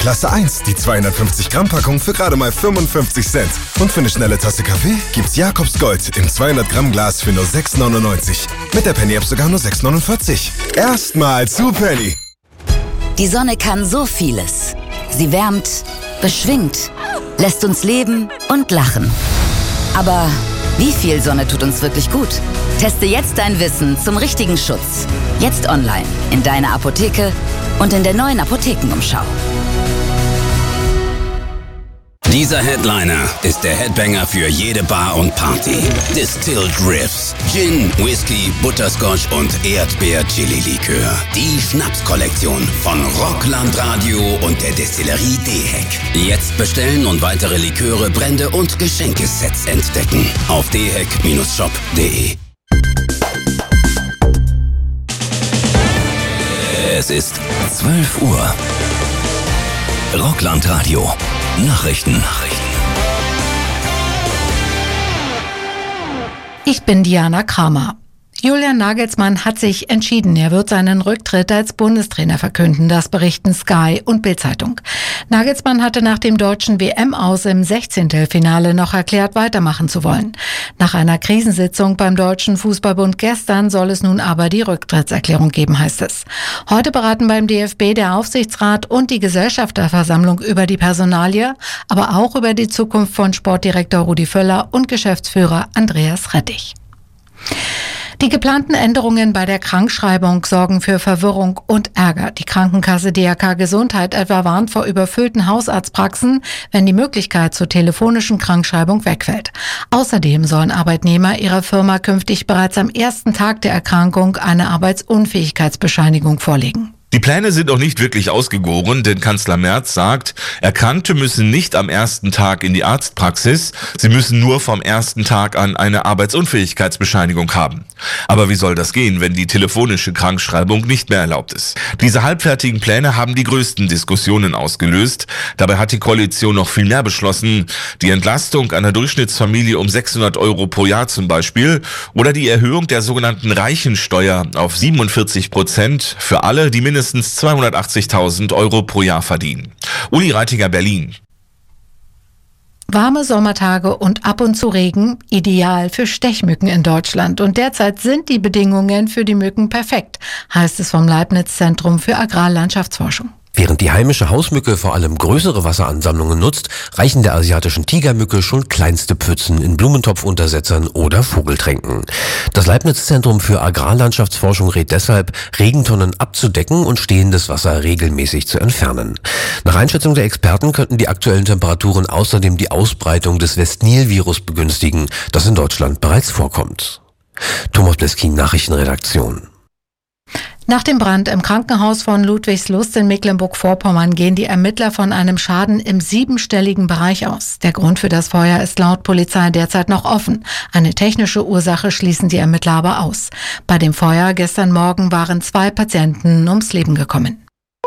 Klasse 1, die 250 Gramm Packung für gerade mal 55 Cent. Und für eine schnelle Tasse Kaffee gibt's Jakobs Gold im 200 Gramm Glas für nur 6,99. Mit der Penny-App sogar nur 6,49. Erstmal zu Penny. Die Sonne kann so vieles. Sie wärmt, beschwingt, lässt uns leben und lachen. Aber wie viel Sonne tut uns wirklich gut? Teste jetzt dein Wissen zum richtigen Schutz. Jetzt online, in deiner Apotheke und in der neuen Apothekenumschau. Dieser Headliner ist der Headbanger für jede Bar und Party. Distilled Riffs, Gin, Whisky, Butterscotch und Erdbeer-Chili-Likör. Die Schnapskollektion von Rockland Radio und der Destillerie Deheck. Jetzt bestellen und weitere Liköre, Brände und Geschenkesets entdecken. Auf deheck-shop.de. Es ist 12 Uhr. Rockland Radio. Nachrichten. Ich bin Diana Kramer. Julian Nagelsmann hat sich entschieden. Er wird seinen Rücktritt als Bundestrainer verkünden. Das berichten Sky und Bild-Zeitung. Nagelsmann hatte nach dem deutschen WM-Aus im 16. Finale noch erklärt, weitermachen zu wollen. Nach einer Krisensitzung beim Deutschen Fußballbund gestern soll es nun aber die Rücktrittserklärung geben, heißt es. Heute beraten beim DFB der Aufsichtsrat und die Gesellschafterversammlung über die Personalie, aber auch über die Zukunft von Sportdirektor Rudi Völler und Geschäftsführer Andreas Rettich. Die geplanten Änderungen bei der Krankschreibung sorgen für Verwirrung und Ärger. Die Krankenkasse DRK Gesundheit etwa warnt vor überfüllten Hausarztpraxen, wenn die Möglichkeit zur telefonischen Krankschreibung wegfällt. Außerdem sollen Arbeitnehmer ihrer Firma künftig bereits am ersten Tag der Erkrankung eine Arbeitsunfähigkeitsbescheinigung vorlegen. Die Pläne sind noch nicht wirklich ausgegoren, denn Kanzler Merz sagt, Erkrankte müssen nicht am ersten Tag in die Arztpraxis, sie müssen nur vom ersten Tag an eine Arbeitsunfähigkeitsbescheinigung haben. Aber wie soll das gehen, wenn die telefonische Krankschreibung nicht mehr erlaubt ist? Diese halbfertigen Pläne haben die größten Diskussionen ausgelöst. Dabei hat die Koalition noch viel mehr beschlossen. Die Entlastung einer Durchschnittsfamilie um 600 Euro pro Jahr zum Beispiel oder die Erhöhung der sogenannten Reichensteuer auf 47% für alle, die mindestens 280.000 Euro pro Jahr verdienen. Uli Reitiger, Berlin. Warme Sommertage und ab und zu Regen, ideal für Stechmücken in Deutschland. Und derzeit sind die Bedingungen für die Mücken perfekt, heißt es vom Leibniz-Zentrum für Agrarlandschaftsforschung. Während die heimische Hausmücke vor allem größere Wasseransammlungen nutzt, reichen der asiatischen Tigermücke schon kleinste Pfützen in Blumentopfuntersetzern oder Vogeltränken. Das Leibniz-Zentrum für Agrarlandschaftsforschung rät deshalb, Regentonnen abzudecken und stehendes Wasser regelmäßig zu entfernen. Nach Einschätzung der Experten könnten die aktuellen Temperaturen außerdem die Ausbreitung des West-Nil-Virus begünstigen, das in Deutschland bereits vorkommt. Thomas Bleskin, Nachrichtenredaktion. Nach dem Brand im Krankenhaus von Ludwigslust in Mecklenburg-Vorpommern gehen die Ermittler von einem Schaden im 7-stelligen Bereich aus. Der Grund für das Feuer ist laut Polizei derzeit noch offen. Eine technische Ursache schließen die Ermittler aber aus. Bei dem Feuer gestern Morgen waren 2 Patienten ums Leben gekommen.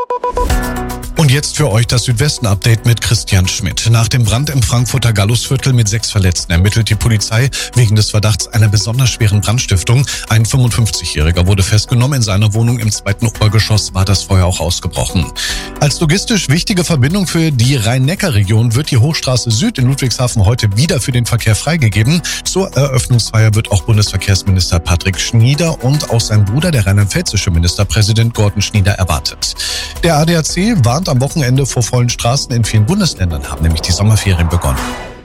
Und jetzt für euch das Südwesten-Update mit Christian Schmidt. Nach dem Brand im Frankfurter Gallusviertel mit 6 Verletzten ermittelt die Polizei wegen des Verdachts einer besonders schweren Brandstiftung. Ein 55-Jähriger wurde festgenommen. In seiner Wohnung im 2. Obergeschoss war das Feuer auch ausgebrochen. Als logistisch wichtige Verbindung für die Rhein-Neckar-Region wird die Hochstraße Süd in Ludwigshafen heute wieder für den Verkehr freigegeben. Zur Eröffnungsfeier wird auch Bundesverkehrsminister Patrick Schnieder und auch sein Bruder, der rheinland-pfälzische Ministerpräsident Gordon Schnieder, erwartet. Der ADAC warnt am Wochenende vor vollen Straßen. In vielen Bundesländern haben nämlich die Sommerferien begonnen.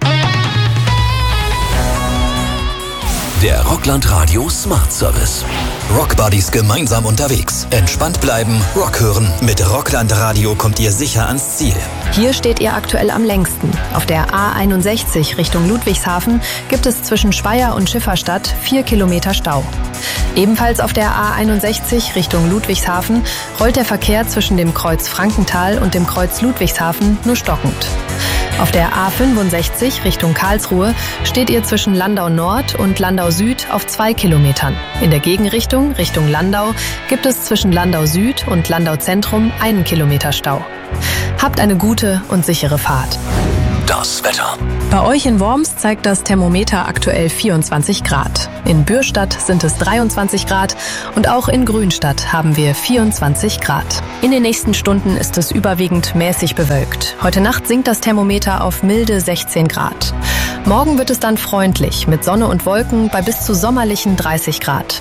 Der Rockland Radio Smart Service. Rockbuddies gemeinsam unterwegs. Entspannt bleiben, Rock hören. Mit Rockland Radio kommt ihr sicher ans Ziel. Hier steht ihr aktuell am längsten. Auf der A61 Richtung Ludwigshafen gibt es zwischen Speyer und Schifferstadt 4 Kilometer Stau. Ebenfalls auf der A61 Richtung Ludwigshafen rollt der Verkehr zwischen dem Kreuz Frankenthal und dem Kreuz Ludwigshafen nur stockend. Auf der A65 Richtung Karlsruhe steht ihr zwischen Landau Nord und Landau Süd auf 2 Kilometern. In der Gegenrichtung, Richtung Landau, gibt es zwischen Landau Süd und Landau Zentrum 1 Kilometer Stau. Habt eine gute und sichere Fahrt. das Wetter. Bei euch in Worms zeigt das Thermometer aktuell 24 Grad. In Bürstadt sind es 23 Grad und auch in Grünstadt haben wir 24 Grad. In den nächsten Stunden ist es überwiegend mäßig bewölkt. Heute Nacht sinkt das Thermometer auf milde 16 Grad. Morgen wird es dann freundlich mit Sonne und Wolken bei bis zu sommerlichen 30 Grad.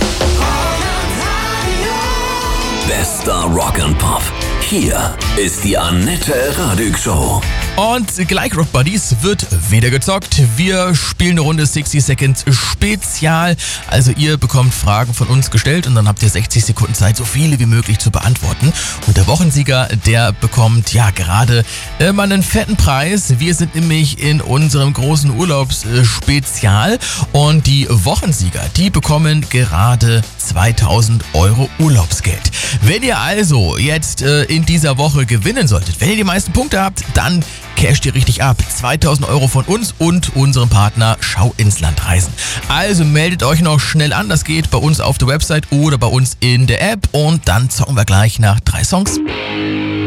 Bester Rock and Pop. Hier ist die Annette Radig Show. Und gleich Rock Buddies wird wieder gezockt. Wir spielen eine Runde 60 Seconds Spezial. Also ihr bekommt Fragen von uns gestellt und dann habt ihr 60 Sekunden Zeit, so viele wie möglich zu beantworten. Und der Wochensieger, der bekommt ja gerade mal einen fetten Preis. Wir sind nämlich in unserem großen Urlaubsspezial und die Wochensieger, die bekommen gerade 2000 Euro Urlaubsgeld. Wenn ihr also jetzt in dieser Woche gewinnen solltet, wenn ihr die meisten Punkte habt, dann casht ihr richtig ab. 2000 Euro von uns und unserem Partner Schau ins Land Reisen. Also meldet euch noch schnell an. Das geht bei uns auf der Website oder bei uns in der App. Und dann zocken wir gleich nach 3 Songs.